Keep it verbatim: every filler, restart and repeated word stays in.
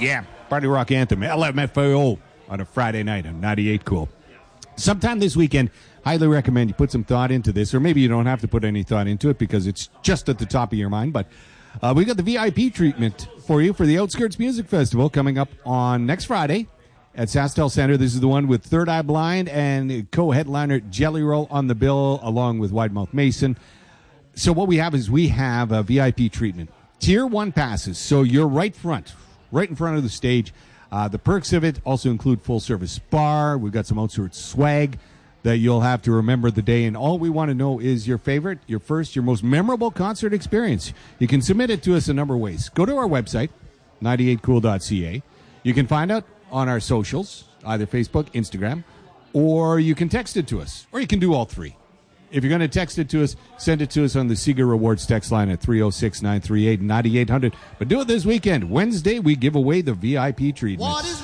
Yeah, Party Rock Anthem, L M F A O, on a Friday night on ninety-eight Cool. Sometime this weekend, highly recommend you put some thought into this, or maybe you don't have to put any thought into it because it's just at the top of your mind, but uh, we got the V I P treatment for you for the Outskirts Music Festival coming up on next Friday at SaskTel Center. This is the one with Third Eye Blind and co-headliner Jelly Roll on the bill, along with Wide Mouth Mason. So what we have is we have a V I P treatment. Tier one passes, so you're right front, right in front of the stage. Uh, the perks of it also include full-service bar. We've got some Outskirts swag that you'll have to remember the day. And all we want to know is your favorite, your first, your most memorable concert experience. You can submit it to us a number of ways. Go to our website, ninety-eight cool dot c a. You can find out on our socials, either Facebook, Instagram, or you can text it to us, or you can do all three. If you're going to text it to us, send it to us on the Seeger Rewards text line at three oh six, nine three eight, nine eight hundred. But do it this weekend. Wednesday, we give away the V I P treatment.